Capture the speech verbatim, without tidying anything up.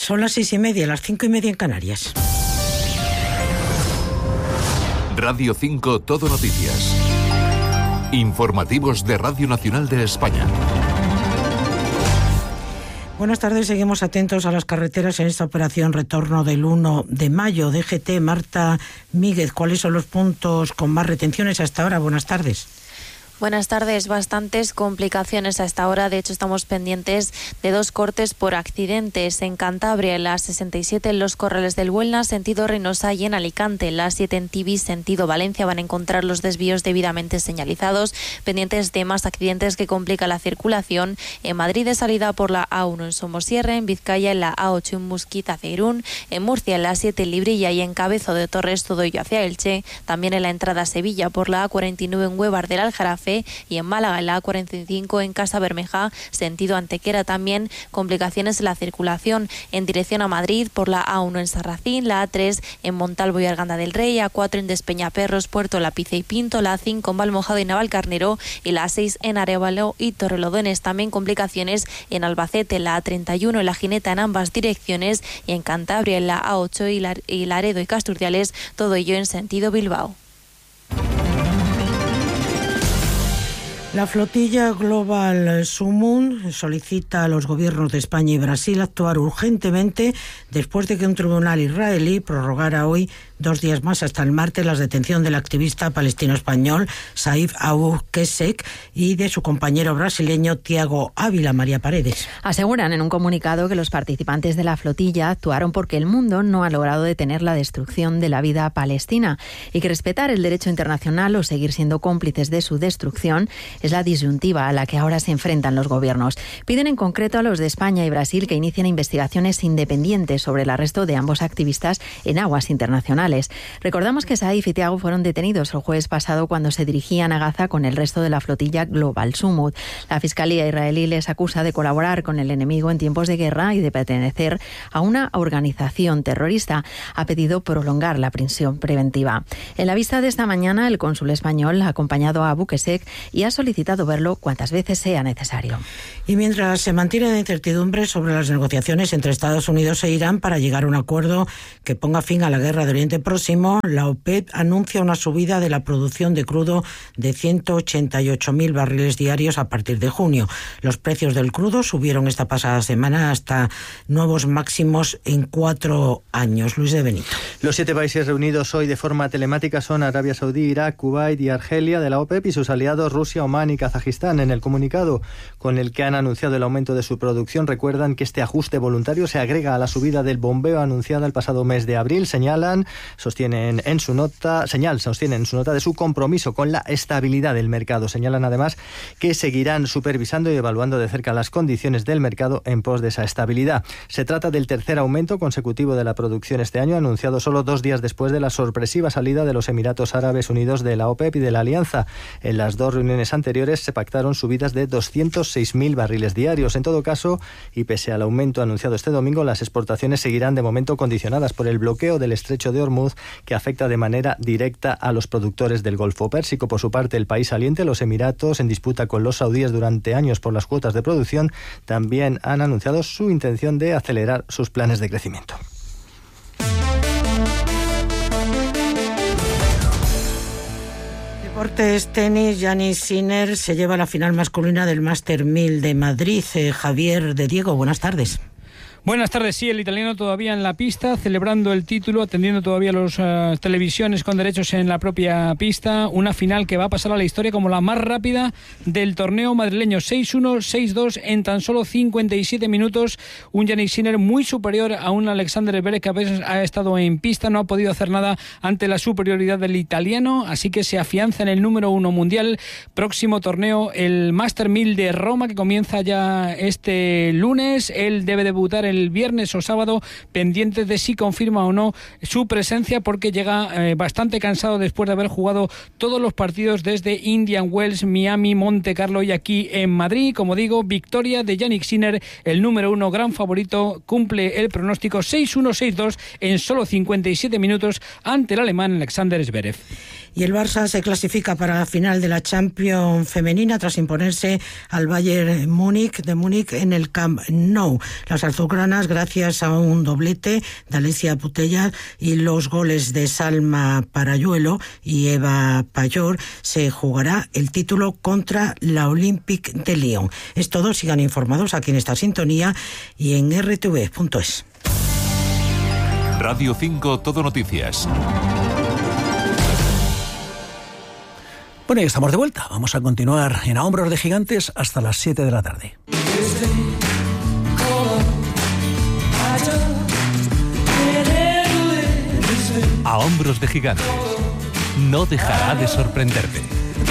Son las seis y media, las cinco y media en Canarias. Radio cinco Todo Noticias. Informativos de Radio Nacional de España. Buenas tardes, seguimos atentos a las carreteras en esta operación retorno del uno de mayo. D G T, Marta Míguez, ¿cuáles son los puntos con más retenciones hasta ahora? Buenas tardes. Buenas tardes, bastantes complicaciones a esta hora. De hecho, estamos pendientes de dos cortes por accidentes. En Cantabria, en la sesenta y siete en los Corrales del Buelna, sentido Reynosa, y en Alicante, en la siete en Tibis, sentido Valencia, van a encontrar los desvíos debidamente señalizados. Pendientes de más accidentes que complican la circulación. En Madrid, de salida por la A uno en Somosierra, en Vizcaya, en la A ocho en Musquit hacia Irún, en Murcia, en la siete en Librilla y en Cabezo de Torres, todo ello hacia Elche. También en la entrada a Sevilla por la A cuarenta y nueve en Huevar del Aljarafe, y en Málaga, en la A cuarenta y cinco en Casa Bermeja, sentido Antequera. También complicaciones en la circulación en dirección a Madrid por la A uno en Sarracín, la A tres en Montalvo y Arganda del Rey, A cuatro en Despeñaperros, Puerto Lapice y Pinto, la A cinco en Valmojado y Navalcarnero y la A seis en Arévalo y Torrelodones. También complicaciones en Albacete, la A treinta y uno en La Gineta en ambas direcciones, y en Cantabria, en la A ocho y Laredo y Casturdiales, todo ello en sentido Bilbao. La flotilla Global Sumun solicita a los gobiernos de España y Brasil actuar urgentemente después de que un tribunal israelí prorrogara hoy dos días más hasta el martes la detención del activista palestino-español Saif Abu-Kesek y de su compañero brasileño Tiago Ávila. María Paredes. Aseguran en un comunicado que los participantes de la flotilla actuaron porque el mundo no ha logrado detener la destrucción de la vida palestina y que respetar el derecho internacional o seguir siendo cómplices de su destrucción es la disyuntiva a la que ahora se enfrentan los gobiernos. Piden en concreto a los de España y Brasil que inicien investigaciones independientes sobre el arresto de ambos activistas en aguas internacionales. Recordamos que Saif y Tiago fueron detenidos el jueves pasado cuando se dirigían a Gaza con el resto de la flotilla Global Summut. La Fiscalía israelí les acusa de colaborar con el enemigo en tiempos de guerra y de pertenecer a una organización terrorista. Ha pedido prolongar la prisión preventiva. En la vista de esta mañana, el cónsul español ha acompañado a Abu-Kesek y ha solicitado verlo cuantas veces sea necesario. Y mientras se mantiene la incertidumbre sobre las negociaciones entre Estados Unidos e Irán para llegar a un acuerdo que ponga fin a la guerra de Oriente Próximo, la OPEP anuncia una subida de la producción de crudo de ciento ochenta y ocho mil barriles diarios a partir de junio. Los precios del crudo subieron esta pasada semana hasta nuevos máximos en cuatro años. Luis de Benito. Los siete países reunidos hoy de forma telemática son Arabia Saudí, Irak, Kuwait y Argelia de la OPEP y sus aliados Rusia, Omán y Kazajistán. En el comunicado con el que han anunciado el aumento de su producción, recuerdan que este ajuste voluntario se agrega a la subida del bombeo anunciada el pasado mes de abril. Señalan, sostienen en su nota, señal, sostienen en su nota de su compromiso con la estabilidad del mercado. Señalan además que seguirán supervisando y evaluando de cerca las condiciones del mercado en pos de esa estabilidad. Se trata del tercer aumento consecutivo de la producción este año, anunciado solo dos días después de la sorpresiva salida de los Emiratos Árabes Unidos de la OPEP y de la Alianza. En las dos reuniones anteriores se pactaron subidas de doscientos seis mil barriles diarios. En todo caso, y pese al aumento anunciado este domingo, las exportaciones seguirán de momento condicionadas por el bloqueo del estrecho de Hormuz, que afecta de manera directa a los productores del Golfo Pérsico. Por su parte, el país saliente, los Emiratos, en disputa con los saudíes durante años por las cuotas de producción, también han anunciado su intención de acelerar sus planes de crecimiento. Deportes, tenis, Jannik Sinner se lleva la final masculina del Master mil de Madrid. Eh, Javier de Diego, buenas tardes. Buenas tardes, sí, el italiano todavía en la pista, celebrando el título, atendiendo todavía las uh, televisiones con derechos en la propia pista. Una final que va a pasar a la historia como la más rápida del torneo madrileño. seis uno, seis dos en tan solo cincuenta y siete minutos. Un Jannik Sinner muy superior a un Alexander Zverev que a veces ha estado en pista, no ha podido hacer nada ante la superioridad del italiano, así que se afianza en el número uno mundial. Próximo torneo, el Master mil de Roma, que comienza ya este lunes. Él debe debutar en el viernes o sábado, pendiente de si confirma o no su presencia, porque llega eh, bastante cansado después de haber jugado todos los partidos desde Indian Wells, Miami, Monte Carlo y aquí en Madrid. Como digo, victoria de Jannik Sinner, el número uno, gran favorito, cumple el pronóstico seis uno, seis dos en solo cincuenta y siete minutos ante el alemán Alexander Zverev. Y el Barça se clasifica para la final de la Champions femenina tras imponerse al Bayern Múnich de Múnich en el Camp Nou. Las azulgranas, gracias a un doblete de Alessia Putellas y los goles de Salma Parayuelo y Eva Payor, se jugará el título contra la Olympique de Lyon. Es todo, sigan informados aquí en esta sintonía y en erre te ve punto es. Radio cinco Todo Noticias. Bueno, y estamos de vuelta. Vamos a continuar en A Hombros de Gigantes hasta las siete de la tarde. A Hombros de Gigantes. No dejará de sorprenderte.